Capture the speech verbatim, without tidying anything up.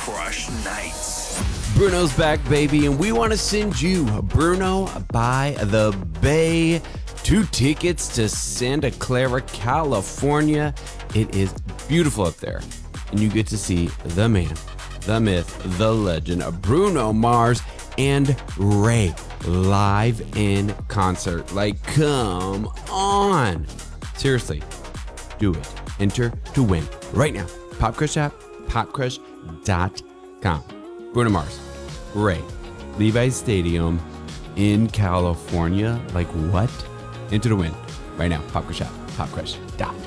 Crush Nights. Bruno's back, baby, and we want to send you Bruno by the Bay. Two tickets to Santa Clara, California. It is beautiful up there, and you get to see the man, the myth, the legend, Bruno Mars and Ray live in concert. Like, come on. Seriously, do it. Enter to win right now. PopCrush app, pop crush dot com. Bruno Mars, Ray, Levi's Stadium in California. Like, what? Enter to win right now. PopCrush app, pop crush dot com.